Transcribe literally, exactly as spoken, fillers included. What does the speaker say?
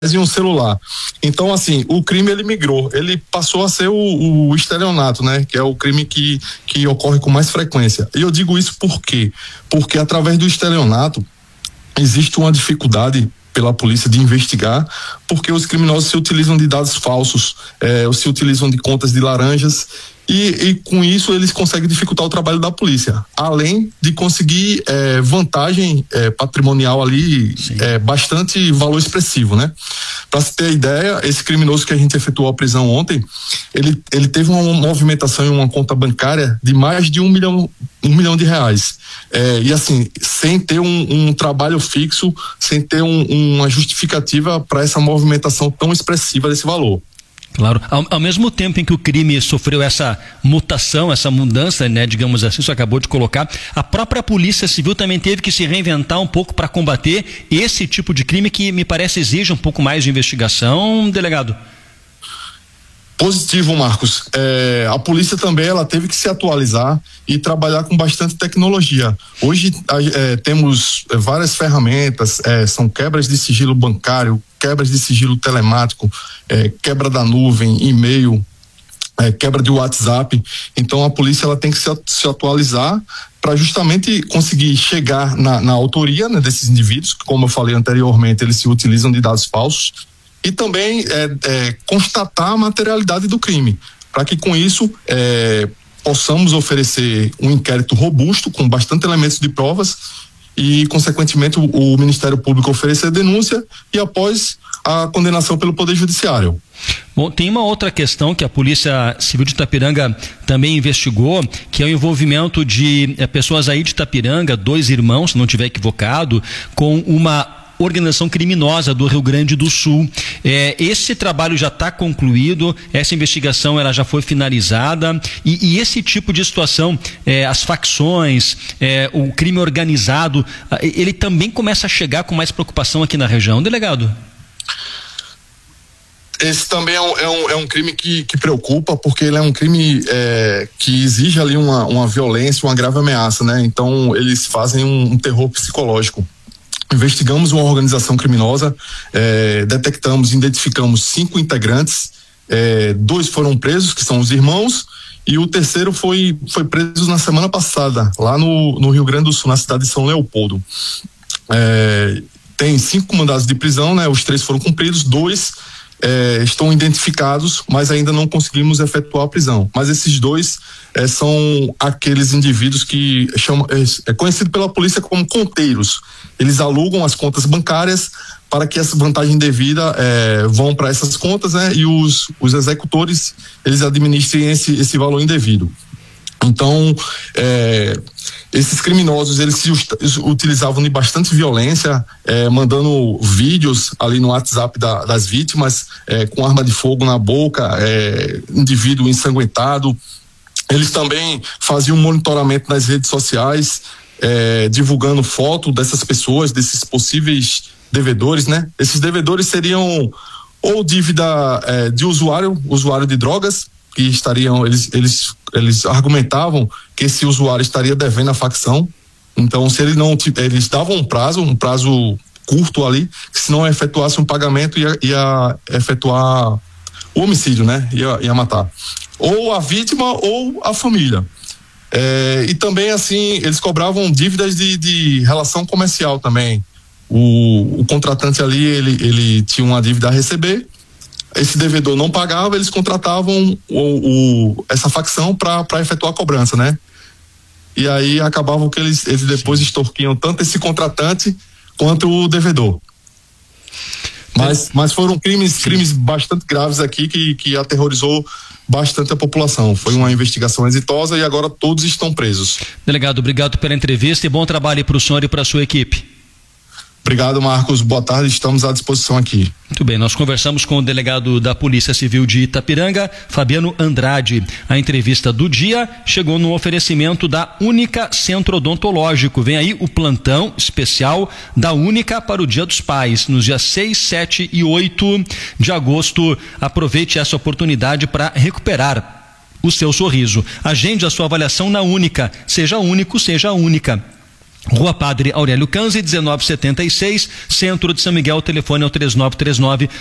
e um celular. Então, assim, o crime ele migrou, ele passou a ser o, o estelionato, né? Que é o crime que, que ocorre com mais frequência. E eu digo isso por quê? Porque através do estelionato existe uma dificuldade pela polícia de investigar, porque os criminosos se utilizam de dados falsos, eh, ou se utilizam de contas de laranjas, e, e com isso eles conseguem dificultar o trabalho da polícia, além de conseguir eh, vantagem eh, patrimonial ali, eh, bastante valor expressivo, né? Para se ter ideia, esse criminoso que a gente efetuou a prisão ontem, ele, ele teve uma movimentação em uma conta bancária de mais de um milhão, um milhão de reais. É, e assim, sem ter um, um trabalho fixo, sem ter um, uma justificativa para essa movimentação tão expressiva desse valor. Claro, ao, ao mesmo tempo em que o crime sofreu essa mutação, essa mudança, né, digamos assim, você acabou de colocar, a própria Polícia Civil também teve que se reinventar um pouco para combater esse tipo de crime que me parece exige um pouco mais de investigação, delegado. Positivo, Marcos. É, a polícia também ela teve que se atualizar e trabalhar com bastante tecnologia. Hoje é, temos várias ferramentas, é, são quebras de sigilo bancário, quebras de sigilo telemático, é, quebra da nuvem, e-mail, é, quebra de WhatsApp. Então a polícia ela tem que se, se atualizar para justamente conseguir chegar na, na autoria, né, desses indivíduos, que, como eu falei anteriormente, eles se utilizam de dados falsos, e também é, é, constatar a materialidade do crime, para que com isso é, possamos oferecer um inquérito robusto, com bastante elementos de provas, e consequentemente o, o Ministério Público oferecer denúncia e após a condenação pelo Poder Judiciário. Bom, tem uma outra questão que a Polícia Civil de Itapiranga também investigou, que é o envolvimento de é, pessoas aí de Itapiranga, dois irmãos, se não estiver equivocado, com uma organização criminosa do Rio Grande do Sul. É, esse trabalho já está concluído, essa investigação ela já foi finalizada e, e esse tipo de situação, é, as facções, é, o crime organizado, ele também começa a chegar com mais preocupação aqui na região, delegado? Esse também é um, é um, é um crime que, que preocupa, porque ele é um crime é, que exige ali uma, uma violência, uma grave ameaça, né? Então eles fazem um, um terror psicológico. Investigamos uma organização criminosa, eh, detectamos, identificamos cinco integrantes, eh, dois foram presos, que são os irmãos, e o terceiro foi, foi preso na semana passada, lá no, no Rio Grande do Sul, na cidade de São Leopoldo. Eh, tem cinco mandados de prisão, né? Os três foram cumpridos, dois eh, estão identificados, mas ainda não conseguimos efetuar a prisão. Mas esses dois eh, são aqueles indivíduos que chamam, é, é conhecido pela polícia como conteiros. Eles alugam as contas bancárias para que essa vantagem devida eh, vão para essas contas, né? E os, os executores, eles administrem esse, esse valor indevido. Então, eh, esses criminosos, eles se utilizavam de bastante violência, eh, mandando vídeos ali no WhatsApp da, das vítimas, eh, com arma de fogo na boca, eh, indivíduo ensanguentado. Eles também faziam monitoramento nas redes sociais, É, divulgando foto dessas pessoas, desses possíveis devedores, né? Esses devedores seriam ou dívida é, de usuário, usuário de drogas, que estariam, eles, eles, eles argumentavam que esse usuário estaria devendo a facção. Então, se ele não, eles davam um prazo, um prazo curto ali, que se não efetuasse um pagamento ia, ia efetuar o homicídio, né? Ia, ia matar. Ou a vítima ou a família. É, e também, assim, eles cobravam dívidas de, de relação comercial também. O, o contratante ali, ele, ele tinha uma dívida a receber, esse devedor não pagava, eles contratavam o, o, essa facção para efetuar a cobrança, né? E aí acabavam que eles, eles depois extorquiam tanto esse contratante quanto o devedor. Mas, mas foram crimes, crimes bastante graves aqui que, que aterrorizou bastante a população. Foi uma investigação exitosa e agora todos estão presos. Delegado, obrigado pela entrevista e bom trabalho para o senhor e para a sua equipe. Obrigado, Marcos. Boa tarde, estamos à disposição aqui. Muito bem, nós conversamos com o delegado da Polícia Civil de Itapiranga, Fabiano Andrade. A entrevista do dia chegou no oferecimento da Única Centro Odontológico. Vem aí o plantão especial da Única para o Dia dos Pais, nos dias seis, sete e oito de agosto. Aproveite essa oportunidade para recuperar o seu sorriso. Agende a sua avaliação na Única. Seja único, seja única. Rua Padre Aurélio Canzi, dezenove setenta e seis, Centro de São Miguel. O telefone é o três nove três nove